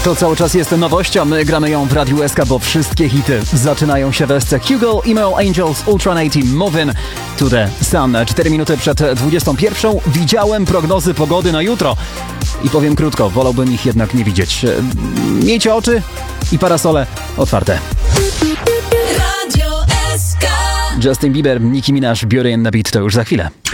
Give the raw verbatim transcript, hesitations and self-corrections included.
To cały czas jest nowość, a my gramy ją w Radiu S K, bo wszystkie hity zaczynają się w esce. Hugo, Email Angels, Ultranaty, Movin' to the Sun. Cztery minuty przed dwudziestą pierwszą widziałem prognozy pogody na jutro. I powiem krótko, wolałbym ich jednak nie widzieć. Miejcie oczy i parasole otwarte. Radio S K. Justin Bieber, Nicki Minaj, Beauty and the Beat to już za chwilę.